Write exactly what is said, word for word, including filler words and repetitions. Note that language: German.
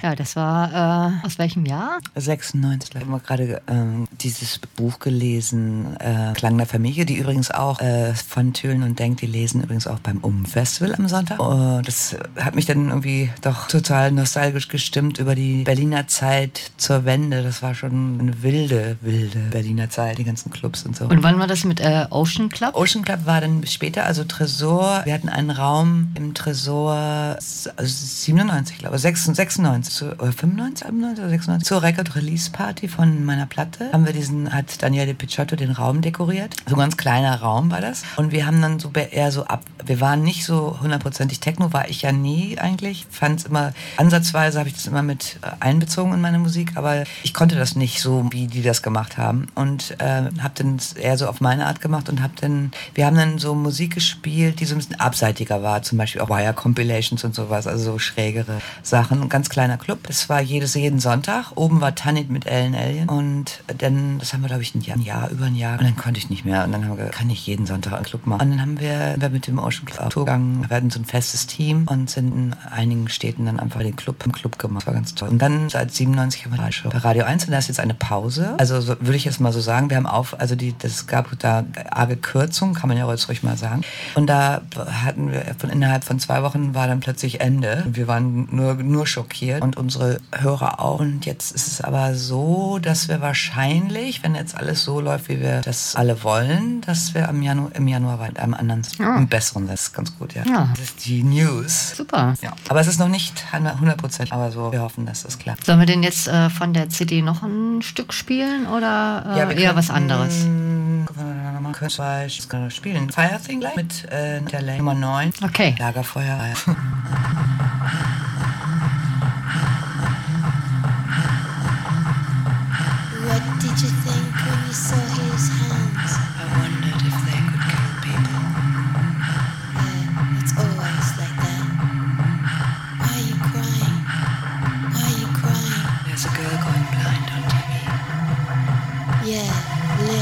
Ja, das war äh, aus welchem Jahr? sechsundneunzig. Ich habe mal gerade ähm, dieses Buch gelesen, äh, Klang der Familie, die übrigens auch äh, von Thülen und Denk, die lesen übrigens auch beim Um-Festival am Sonntag. Oh, das hat mich dann irgendwie doch total nostalgisch gestimmt über die Berliner Zeit zur Wende. Das war schon eine wilde, wilde Berliner Zeit, die ganzen Clubs und so. Und wann war das mit äh, Ocean Club? Ocean Club war dann später, also Tresor. Wir hatten einen Raum im Tresor, also siebenundneunzig, glaube ich, sechsundneunzig, oder fünfundneunzig, siebenundneunzig oder sechsundneunzig. Zur Record Release Party von meiner Platte haben wir diesen, hat Daniele Picciotto den Raum dekoriert. So ein ganz kleiner Raum war das. Und wir haben dann so eher so ab, wir waren nicht so hundertprozentig Techno, war ich ja nie eigentlich. Fand es immer, ansatzweise habe ich das immer mit einbezogen in meine Musik, aber ich konnte das nicht so, wie die das gemacht haben. Und äh, habe dann eher so auf meine Art gemacht und habe dann, wir haben dann so Musik gespielt, die so ein bisschen abseitiger war, zum Beispiel auch Wire Compilations und sowas, also so schrägere Sachen. Ein ganz kleiner Club. Das war jedes, jeden Sonntag. Oben war Tanit mit Ellen Alien und dann, das haben wir, glaube ich, ein Jahr, ein Jahr, über ein Jahr. Und dann konnte ich nicht mehr. Und dann haben wir gesagt, kann ich jeden Sonntag einen Club machen. Und dann haben wir, wir mit dem Ocean Club Tour gegangen. Wir hatten so ein festes Team und sind in einigen Städten dann einfach den Club im Club gemacht. Das war ganz toll. Und dann seit siebenundneunzig haben wir schon bei Radio eins und da ist jetzt eine Pause. Also so, würde ich jetzt mal so sagen, wir haben auf, also die, das gab da arge Kürzungen, kann man ja jetzt ruhig mal sagen. Und da hatten wir, von innerhalb von zwei Wochen war dann plötzlich Ende. Wir waren nur, nur schockiert und unsere Hörer auch. Und jetzt ist es aber so, dass wir wahrscheinlich, wenn jetzt alles so läuft, wie wir das alle wollen, dass wir am Januar, im Januar bei einem anderen, ja. im besseren, das ist ganz gut, ja. ja. Das ist die News. Super. Ja. Aber es ist noch nicht hundert Prozent, aber so, wir hoffen, dass das klappt. Sollen wir denn jetzt äh, von der C D noch ein Stück spielen oder äh, ja, wir eher was anderes? Können wir zwei spielen. Fire Thing gleich mit äh, der Lane Nummer neun. Okay. Lagerfeuer. What did you think when you saw